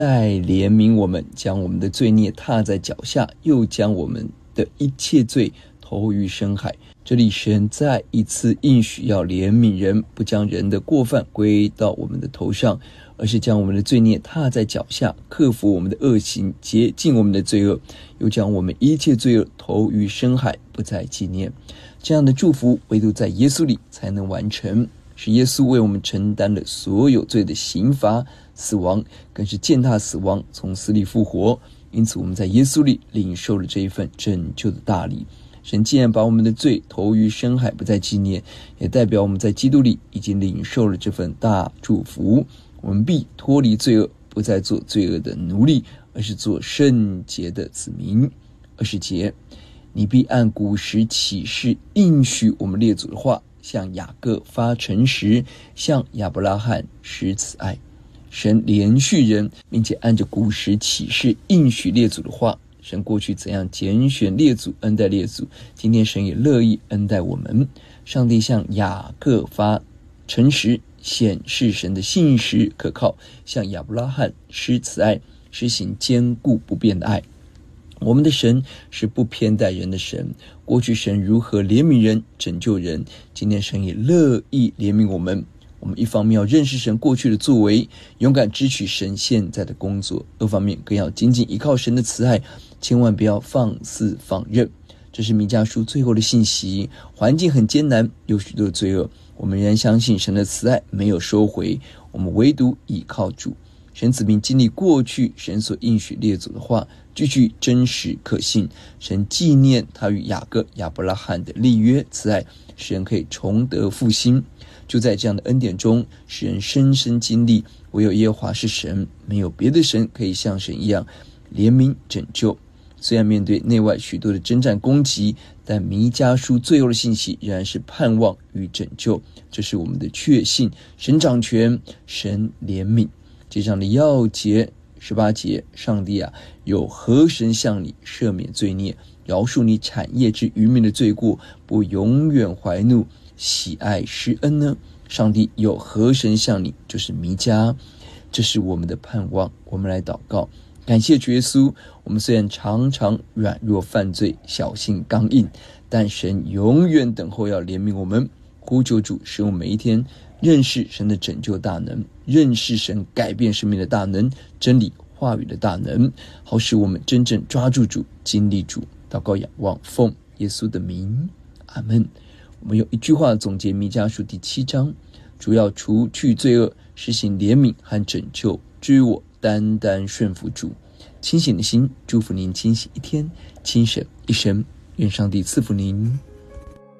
再怜悯我们，将我们的罪孽踏在脚下，又将我们的一切罪投于深海。这里神再一次应许要怜悯人，不将人的过犯归到我们的头上，而是将我们的罪孽踏在脚下，克服我们的恶行，洁净我们的罪恶，又将我们一切罪恶投于深海，不再纪念。这样的祝福唯独在耶稣里才能完成，是耶稣为我们承担了所有罪的刑罚，死亡更是践踏死亡，从死里复活。因此我们在耶稣里领受了这一份拯救的大礼。神既然把我们的罪投于深海，不再纪念，也代表我们在基督里已经领受了这份大祝福。我们必脱离罪恶，不再做罪恶的奴隶，而是做圣洁的子民。20节，你必按古时启示应许我们列祖的话，向雅各发诚实，向亚伯拉罕施慈爱。神连续人，并且按着古时启示应许列祖的话，神过去怎样拣选列祖，恩待列祖，今天神也乐意恩待我们。上帝向雅各发诚实，显示神的信实可靠，向亚伯拉罕施慈爱，施行坚固不变的爱。我们的神是不偏待人的神，过去神如何怜悯人，拯救人，今天神也乐意怜悯我们。我们一方面要认识神过去的作为，勇敢支取神现在的工作，二方面更要紧紧依靠神的慈爱，千万不要放肆放任。这是弥迦书最后的信息，环境很艰难，有许多的罪恶，我们仍然相信神的慈爱没有收回，我们唯独倚靠主。神子民经历过去神所应许列祖的话，句句真实可信。神纪念他与雅各、亚伯拉罕的立约慈爱，使人可以重得复兴。就在这样的恩典中，使人深深经历唯有耶和华是神，没有别的神可以像神一样怜悯拯救。虽然面对内外许多的征战攻击，但弥迦书最后的信息仍然是盼望与拯救，这是我们的确信。神掌权，神怜悯。这章的要节18节，上帝啊，有何神向你赦免罪孽，饶恕你产业之愚民的罪过，不永远怀怒，喜爱施恩呢？上帝有何神向你，就是弥迦。这是我们的盼望。我们来祷告，感谢主耶稣。我们虽然常常软弱犯罪，小性刚硬，但神永远等候要怜悯我们。呼求主，使我们每一天认识神的拯救大能，认识神改变生命的大能，真理话语的大能，好使我们真正抓住主，经历主。祷告仰望，奉耶稣的名，阿们。我们用一句话总结弥迦书第7章，主要除去罪恶，实行怜悯和拯救，至于我单单顺服主。清醒的心，祝福您清醒一天，清省一生。愿上帝赐福您。